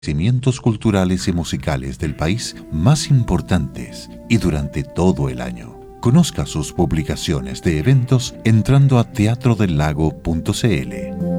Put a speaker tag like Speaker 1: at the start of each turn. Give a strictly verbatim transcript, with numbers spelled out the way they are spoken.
Speaker 1: Acontecimientos culturales y musicales del país más importantes y durante todo el año. Conozca sus publicaciones de eventos entrando a teatro del lago punto c l.